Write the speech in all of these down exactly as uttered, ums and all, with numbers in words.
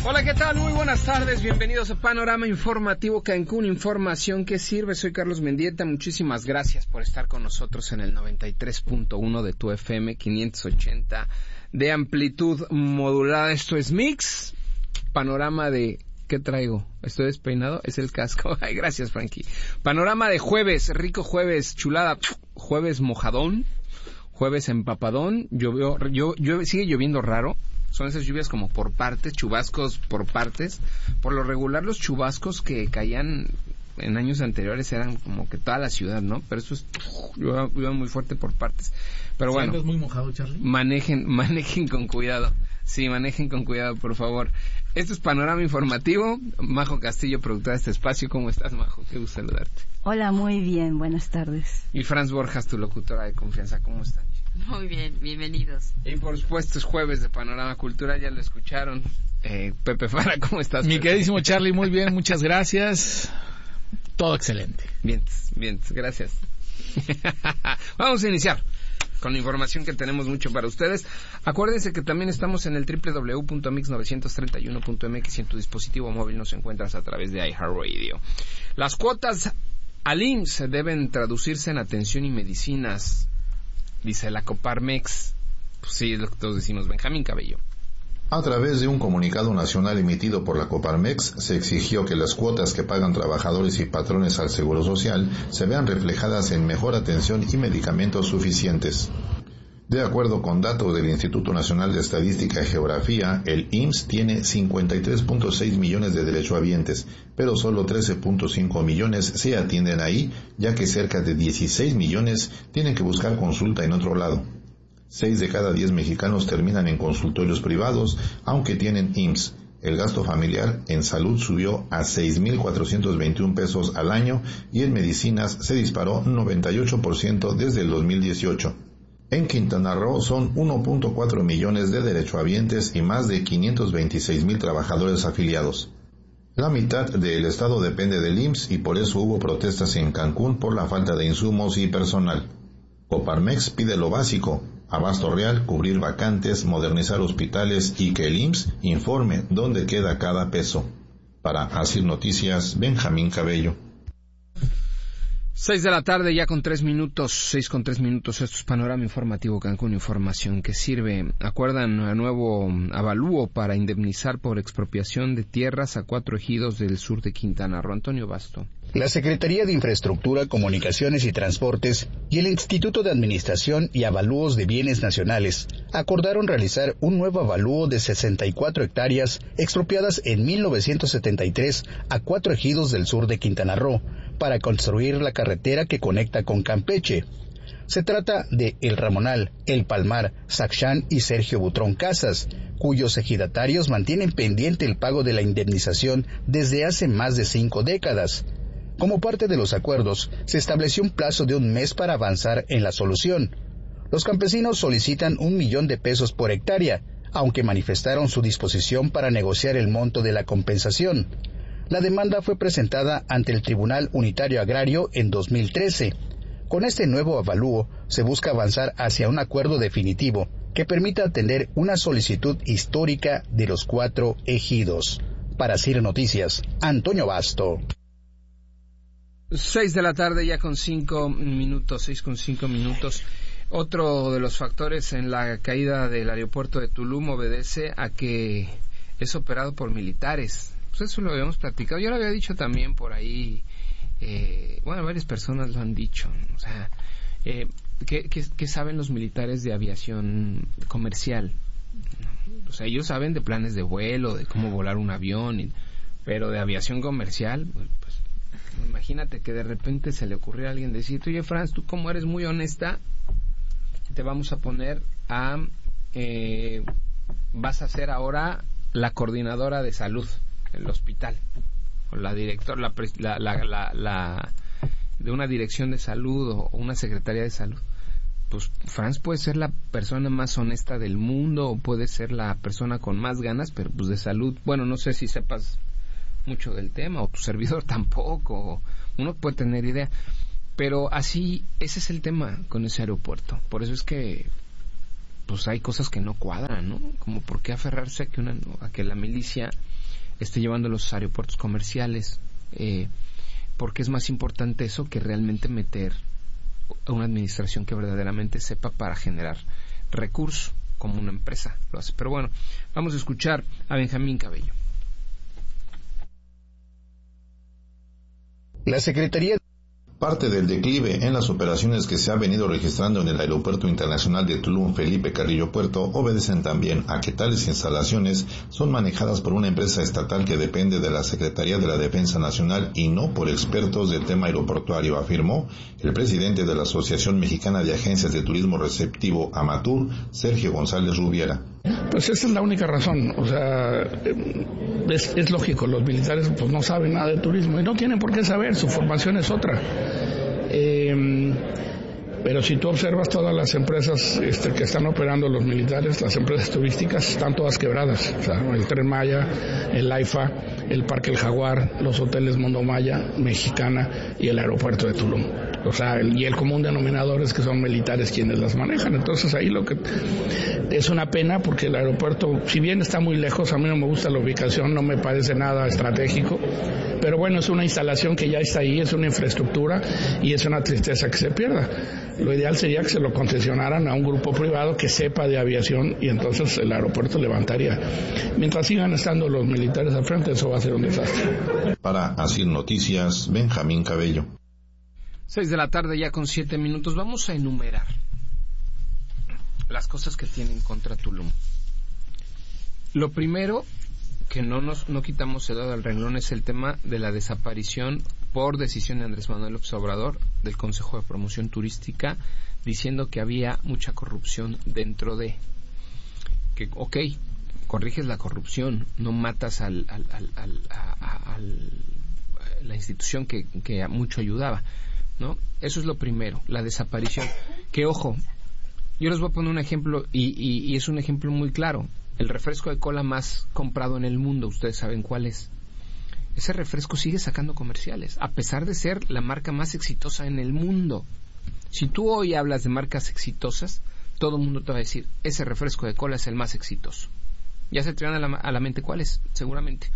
Hola, ¿qué tal? Muy buenas tardes, bienvenidos a Panorama Informativo Cancún, información que sirve. Soy Carlos Mendieta, muchísimas gracias por estar con nosotros en el noventa y tres punto uno de tu F M, quinientos ochenta de amplitud modulada. Esto es Mix, panorama de... ¿Qué traigo? ¿Estoy despeinado? Es el casco. Ay, gracias, Frankie. Panorama de jueves, rico jueves, chulada, jueves mojadón, jueves empapadón, llovió, llo, llueve, sigue lloviendo raro. Son esas lluvias como por partes, chubascos por partes. Por lo regular los chubascos que caían en años anteriores eran como que toda la ciudad, ¿no? Pero eso es llueve muy fuerte por partes. Pero bueno, ¿Andas muy mojado, Charlie? Manejen, manejen con cuidado. Sí, manejen con cuidado, por favor. Esto es Panorama Informativo. Majo Castillo, productora de este espacio. ¿Cómo estás, Majo? Qué gusto saludarte. Hola, muy bien. Buenas tardes. Y Franz Borjas, tu locutora de confianza. ¿Cómo están? Muy bien, bienvenidos. Y por supuesto es jueves de Panorama Cultural, ya lo escucharon. Eh, Pepe Fara, ¿cómo estás? Mi Pepe? queridísimo Charlie, muy bien, muchas gracias. Todo excelente. Bien, bien, gracias. Vamos a iniciar con la información que tenemos mucho para ustedes. Acuérdense que también estamos en el doble u doble u doble u punto mix novecientos treinta y uno punto m x y en tu dispositivo móvil nos encuentras a través de iHeartRadio. Las cuotas al I M S S deben traducirse en atención y medicinas, dice la Coparmex. Pues sí, es lo que todos decimos. Benjamín Cabello. A través de un comunicado nacional emitido por la Coparmex, se exigió que las cuotas que pagan trabajadores y patrones al Seguro Social se vean reflejadas en mejor atención y medicamentos suficientes. De acuerdo con datos del Instituto Nacional de Estadística y Geografía, el I M S S tiene cincuenta y tres punto seis millones de derechohabientes, pero solo trece punto cinco millones se atienden ahí, ya que cerca de dieciséis millones tienen que buscar consulta en otro lado. Seis de cada diez mexicanos terminan en consultorios privados, aunque tienen I M S S. El gasto familiar en salud subió a seis mil cuatrocientos veintiún pesos al año y en medicinas se disparó noventa y ocho por ciento desde el dos mil dieciocho. En Quintana Roo son uno punto cuatro millones de derechohabientes y más de quinientos veintiséis mil trabajadores afiliados. La mitad del estado depende del I M S S y por eso hubo protestas en Cancún por la falta de insumos y personal. Coparmex pide lo básico: abasto real, cubrir vacantes, modernizar hospitales y que el I M S S informe dónde queda cada peso. Para Asir Noticias, Benjamín Cabello. Seis de la tarde, ya con tres minutos, seis con tres minutos. Esto es Panorama Informativo Cancún, información que sirve. Acuerdan a nuevo avalúo para indemnizar por expropiación de tierras a cuatro ejidos del sur de Quintana Roo. Antonio Basto. La Secretaría de Infraestructura, Comunicaciones y Transportes y el Instituto de Administración y Avalúos de Bienes Nacionales acordaron realizar un nuevo avalúo de sesenta y cuatro hectáreas expropiadas en mil novecientos setenta y tres a cuatro ejidos del sur de Quintana Roo para construir la carretera que conecta con Campeche. Se trata de El Ramonal, El Palmar, Saxchán y Sergio Butrón Casas, cuyos ejidatarios mantienen pendiente el pago de la indemnización desde hace más de cinco décadas. Como parte de los acuerdos, se estableció un plazo de un mes para avanzar en la solución. Los campesinos solicitan un millón de pesos por hectárea, aunque manifestaron su disposición para negociar el monto de la compensación. La demanda fue presentada ante el Tribunal Unitario Agrario en dos mil trece. Con este nuevo avalúo, se busca avanzar hacia un acuerdo definitivo que permita atender una solicitud histórica de los cuatro ejidos. Para Cire Noticias, Antonio Basto. Seis de la tarde, ya con cinco minutos, seis con cinco minutos. Otro de los factores en la caída del aeropuerto de Tulum obedece a que es operado por militares. Pues eso lo habíamos platicado. Yo lo había dicho también por ahí. Eh, bueno, varias personas lo han dicho. O sea, eh, ¿qué, qué, qué saben los militares de aviación comercial? O sea, ellos saben de planes de vuelo, de cómo volar un avión, y, pero de aviación comercial, pues imagínate que de repente se le ocurrió a alguien decir: oye, Franz, tú como eres muy honesta, te vamos a poner a eh, vas a ser ahora la coordinadora de salud en el hospital, o la directora la, la, la, la, la de una dirección de salud o una secretaría de salud. Pues Franz puede ser la persona más honesta del mundo, o puede ser la persona con más ganas, pero pues de salud, bueno, no sé si sepas mucho del tema, o tu servidor tampoco, uno puede tener idea, pero así, ese es el tema con ese aeropuerto. Por eso es que pues hay cosas que no cuadran, ¿no? Como por qué aferrarse a que, una, a que la milicia esté llevando los aeropuertos comerciales, eh, porque es más importante eso que realmente meter a una administración que verdaderamente sepa para generar recursos, como una empresa lo hace. Pero bueno, vamos a escuchar a Benjamín Cabello. La Secretaría Parte del declive en las operaciones que se ha venido registrando en el Aeropuerto Internacional de Tulum Felipe Carrillo Puerto obedecen también a que tales instalaciones son manejadas por una empresa estatal que depende de la Secretaría de la Defensa Nacional y no por expertos del tema aeroportuario, afirmó el presidente de la Asociación Mexicana de Agencias de Turismo Receptivo AMATUR, Sergio González Rubiera. Pues esa es la única razón, o sea, es, es lógico, los militares pues no saben nada de turismo y no tienen por qué saber, su formación es otra. Eh, pero si tú observas todas las empresas este, que están operando los militares, las empresas turísticas están todas quebradas, o sea, el Tren Maya, el AIFA, el Parque El Jaguar, los hoteles Mundo Maya, Mexicana y el aeropuerto de Tulum. O sea, el, y el común denominador es que son militares quienes las manejan. Entonces ahí lo que es una pena porque el aeropuerto, si bien está muy lejos, a mí no me gusta la ubicación, no me parece nada estratégico, pero bueno, es una instalación que ya está ahí, es una infraestructura y es una tristeza que se pierda. Lo ideal sería que se lo concesionaran a un grupo privado que sepa de aviación y entonces el aeropuerto levantaría. Mientras sigan estando los militares al frente, eso va a ser un desastre. Para Asir Noticias, Benjamín Cabello. Seis de la tarde ya con siete minutos. Vamos a enumerar las cosas que tienen contra Tulum. Lo primero, que no nos no quitamos el dedo del renglón, es el tema de la desaparición por decisión de Andrés Manuel López Obrador del Consejo de Promoción Turística, diciendo que había mucha corrupción dentro de... que, ok, corriges la corrupción, no matas al, al, al, al, a, a, al la institución que, que mucho ayudaba, ¿no? Eso es lo primero, la desaparición. Que ojo, yo les voy a poner un ejemplo y, y, y es un ejemplo muy claro. El refresco de cola más comprado en el mundo, ustedes saben cuál es. Ese refresco sigue sacando comerciales, a pesar de ser la marca más exitosa en el mundo. Si tú hoy hablas de marcas exitosas, todo el mundo te va a decir, ese refresco de cola es el más exitoso. Ya se te van a la, a la mente cuál es, seguramente.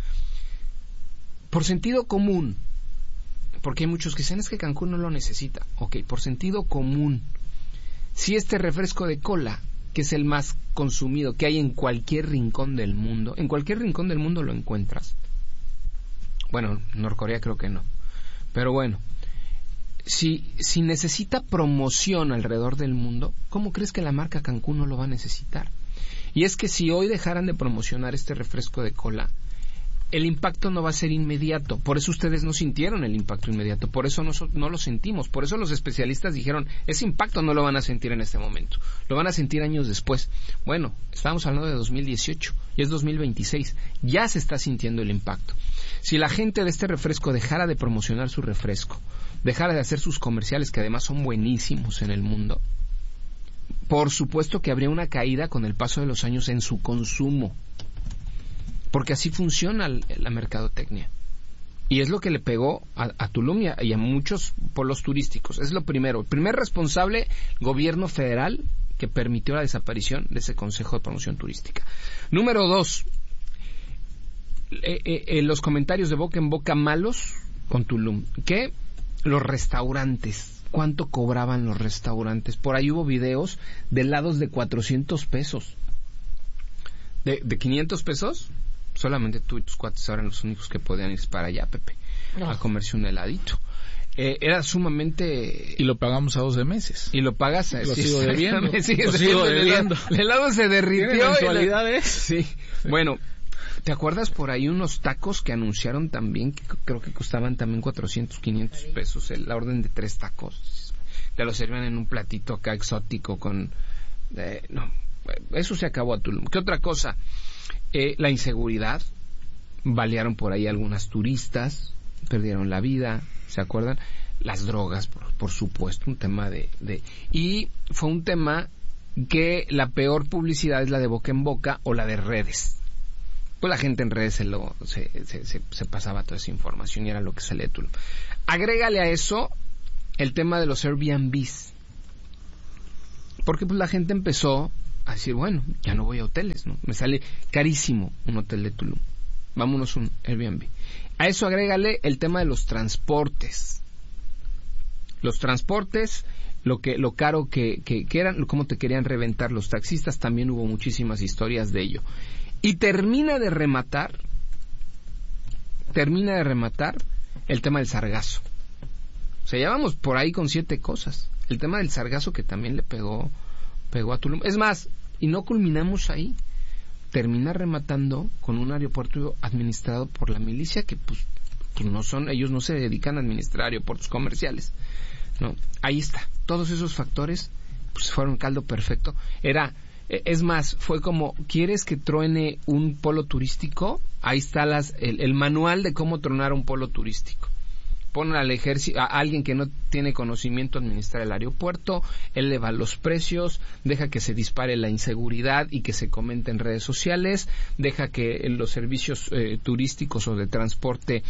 Por sentido común, porque hay muchos que dicen, es que Cancún no lo necesita. Ok, por sentido común, si este refresco de cola, que es el más consumido, que hay en cualquier rincón del mundo, en cualquier rincón del mundo lo encuentras. Bueno, Norcorea creo que no. Pero bueno, si, si necesita promoción alrededor del mundo, ¿cómo crees que la marca Cancún no lo va a necesitar? Y es que si hoy dejaran de promocionar este refresco de cola, el impacto no va a ser inmediato. Por eso ustedes no sintieron el impacto inmediato. Por eso no, no lo sentimos. Por eso los especialistas dijeron, ese impacto no lo van a sentir en este momento. Lo van a sentir años después. Bueno, estábamos hablando de dos mil dieciocho y es dos mil veintiséis. Ya se está sintiendo el impacto. Si la gente de este refresco dejara de promocionar su refresco, dejara de hacer sus comerciales, que además son buenísimos en el mundo, por supuesto que habría una caída con el paso de los años en su consumo. Porque así funciona la mercadotecnia. Y es lo que le pegó a, a Tulum y a, y a muchos polos turísticos. Es lo primero. El primer responsable, gobierno federal, que permitió la desaparición de ese Consejo de Promoción Turística. Número dos, eh, eh, los comentarios de boca en boca malos con Tulum. Que los restaurantes, ¿cuánto cobraban los restaurantes? Por ahí hubo videos de helados de cuatrocientos pesos. ¿De, de quinientos pesos? Solamente tú y tus cuates eran los únicos que podían ir para allá, Pepe, no. a comerse un heladito. Eh, era sumamente... Y lo pagamos a doce meses. Y lo pagas... Lo sí, sigo debiendo. Lo sigo debiendo. El helado se derritió. ¿Tiene mensualidades? Sí. sí. Bueno, ¿te acuerdas por ahí unos tacos que anunciaron también, que creo que costaban también cuatrocientos, quinientos pesos, el, la orden de tres tacos? Te lo servían en un platito acá exótico con... Eh, no, eso se acabó a Tulum. ¿Qué otra cosa? Eh, la inseguridad, balearon por ahí algunas turistas, perdieron la vida, ¿se acuerdan? Las drogas, por, por supuesto, un tema de, de... Y fue un tema que la peor publicidad es la de boca en boca o la de redes. Pues la gente en redes se, lo, se, se, se, se pasaba toda esa información y era lo que salía de Tulum. Agrégale a eso el tema de los Airbnbs. Porque pues la gente empezó a decir, bueno, ya no voy a hoteles, ¿no? Me sale carísimo un hotel de Tulum. Vámonos un Airbnb. A eso agrégale el tema de los transportes. Los transportes, lo que lo caro que, que, que eran, cómo te querían reventar los taxistas, también hubo muchísimas historias de ello. Y termina de rematar, termina de rematar el tema del sargazo. O sea, ya vamos por ahí con siete cosas. El tema del sargazo que también le pegó, pegó a Tulum. Es más, y no culminamos ahí. Termina rematando con un aeropuerto administrado por la milicia que pues, pues no son, ellos no se dedican a administrar aeropuertos comerciales, ¿no? Ahí está. Todos esos factores pues fueron caldo perfecto. Era, es más, fue como, ¿quieres que truene un polo turístico? Ahí está las, el, el manual de cómo tronar un polo turístico. Ponen al ejército, a alguien que no tiene conocimiento administrar el aeropuerto, eleva los precios, deja que se dispare la inseguridad y que se comente en redes sociales, deja que los servicios eh, turísticos o de transporte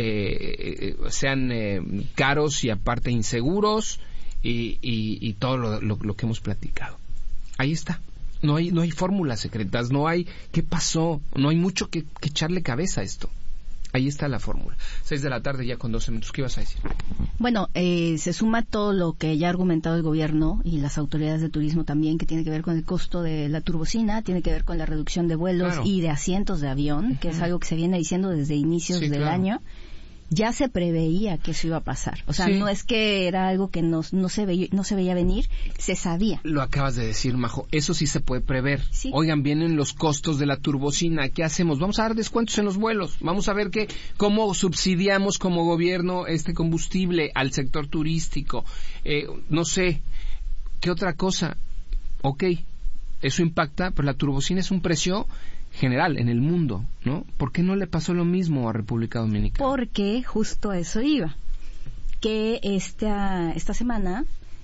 eh, sean eh, caros y aparte inseguros y, y, y todo lo, lo, lo que hemos platicado. Ahí está. No hay, no hay fórmulas secretas, no hay qué pasó, no hay mucho que, que echarle cabeza a esto. Ahí está la fórmula. Seis de la tarde ya con doce minutos. ¿Qué ibas a decir? Bueno, eh, se suma todo lo que ya ha argumentado el gobierno y las autoridades de turismo también, que tiene que ver con el costo de la turbocina, tiene que ver con la reducción de vuelos claro. y de asientos de avión, que uh-huh. es algo que se viene diciendo desde inicios sí, del claro. año. Ya se preveía que eso iba a pasar. O sea, sí. no es que era algo que no, no, se veía, no se veía venir, se sabía. Lo acabas de decir, Majo. Eso sí se puede prever. Sí. Oigan, vienen los costos de la turbocina. ¿Qué hacemos? Vamos a dar descuentos en los vuelos. Vamos a ver que, cómo subsidiamos como gobierno este combustible al sector turístico. Eh, no sé. ¿Qué otra cosa? Ok, eso impacta, pero la turbocina es un precio general en el mundo, ¿no? ¿Por qué no le pasó lo mismo a República Dominicana? Porque justo a eso iba, que esta esta semana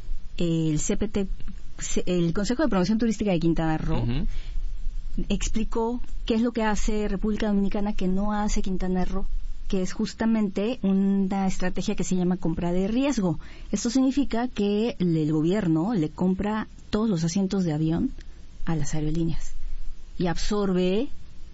el C P T, el Consejo de Promoción Turística de Quintana Roo, uh-huh. explicó qué es lo que hace República Dominicana que no hace Quintana Roo, que es justamente una estrategia que se llama compra de riesgo. Esto significa que el gobierno le compra todos los asientos de avión a las aerolíneas y absorbe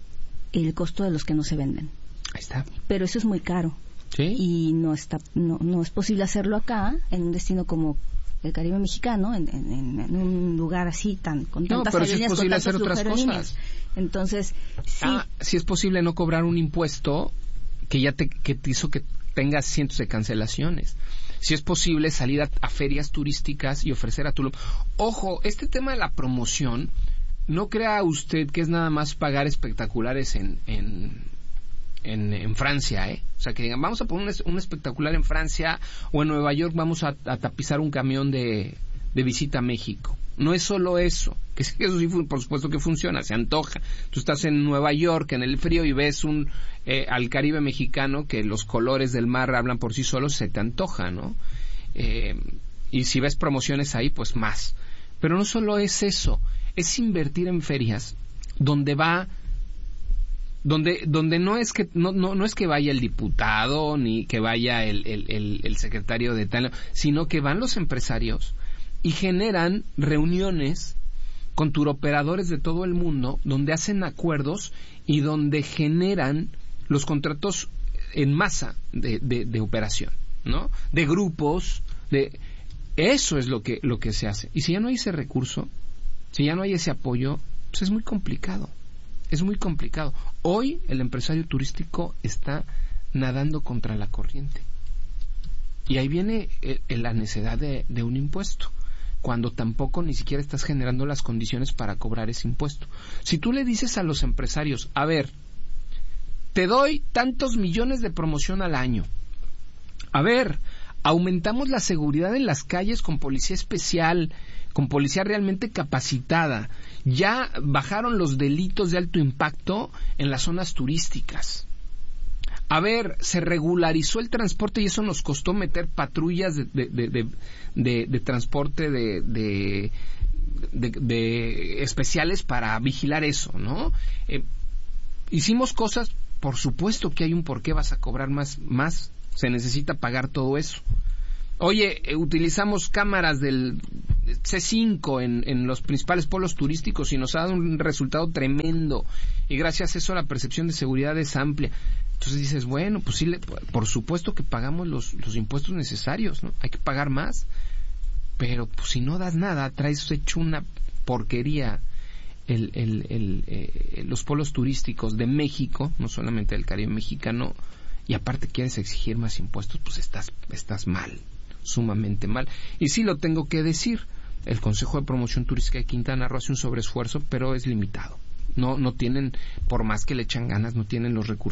el costo de los que no se venden. Ahí está. Pero eso es muy caro. ¿Sí? Y no está no, no es posible hacerlo acá, en un destino como el Caribe mexicano, en, en, en un lugar así tan con no, tantas pero aerolíneas, sí es posible con hacer otras cosas. Entonces, sí. Ah, sí es posible no cobrar un impuesto que ya te, que te hizo que tengas cientos de cancelaciones. Si es posible salir a, a ferias turísticas y ofrecer a Tulum. Ojo, este tema de la promoción, no crea usted que es nada más pagar espectaculares en en, en, en Francia, ¿eh? O sea, que digan, vamos a poner un, un espectacular en Francia o en Nueva York vamos a, a tapizar un camión de, de visita a México. No es solo eso, que eso sí, por supuesto que funciona, se antoja. Tú estás en Nueva York, en el frío, y ves un eh, al Caribe mexicano que los colores del mar hablan por sí solos, se te antoja, ¿no? Eh, y si ves promociones ahí, pues más. Pero no solo es eso, es invertir en ferias donde va donde donde no es que no no no es que vaya el diputado ni que vaya el el, el, el secretario de tal, sino que van los empresarios y generan reuniones con turoperadores de todo el mundo donde hacen acuerdos y donde generan los contratos en masa de, de, de operación, ¿no? De grupos, de eso es lo que lo que se hace. Y si ya no hay ese recurso, si ya no hay ese apoyo, pues es muy complicado. Es muy complicado. Hoy el empresario turístico está nadando contra la corriente. Y ahí viene eh, la necesidad de, de un impuesto, cuando tampoco ni siquiera estás generando las condiciones para cobrar ese impuesto. Si tú le dices a los empresarios, a ver, te doy tantos millones de promoción al año. A ver, aumentamos la seguridad en las calles con policía especial, con policía realmente capacitada. Ya bajaron los delitos de alto impacto en las zonas turísticas. A ver, se regularizó el transporte y eso nos costó meter patrullas de, de, de, de, de, de transporte de, de, de, de especiales para vigilar eso, ¿no? Eh, hicimos cosas, por supuesto que hay un por qué vas a cobrar más, más, se necesita pagar todo eso. Oye, eh, utilizamos cámaras del C cinco en, en los principales polos turísticos y nos ha dado un resultado tremendo y gracias a eso la percepción de seguridad es amplia. Entonces dices, bueno, pues sí, le, por supuesto que pagamos los, los impuestos necesarios, ¿no? Hay que pagar más, pero pues si no das nada, traes hecho una porquería el, el, el, eh, los polos turísticos de México, no solamente del Caribe mexicano, y aparte quieres exigir más impuestos, pues estás, estás mal, sumamente mal. Y sí lo tengo que decir, el Consejo de Promoción Turística de Quintana Roo hace un sobreesfuerzo, pero es limitado. No, no tienen, por más que le echan ganas, no tienen los recursos